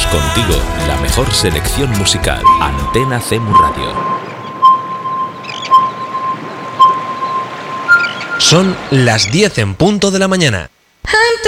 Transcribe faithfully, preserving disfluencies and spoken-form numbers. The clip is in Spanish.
Contigo, la mejor selección musical. Antena Cemu Radio. Son las diez en punto de la mañana.